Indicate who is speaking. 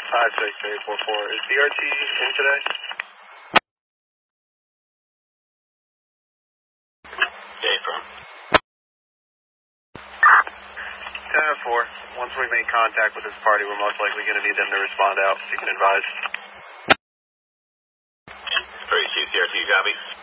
Speaker 1: 56844. Is DRT in today?
Speaker 2: Day from
Speaker 1: 10-4. Once we make contact with this party, we're most likely going to need them to respond out, so you can advise.
Speaker 2: Chief DRT, copy.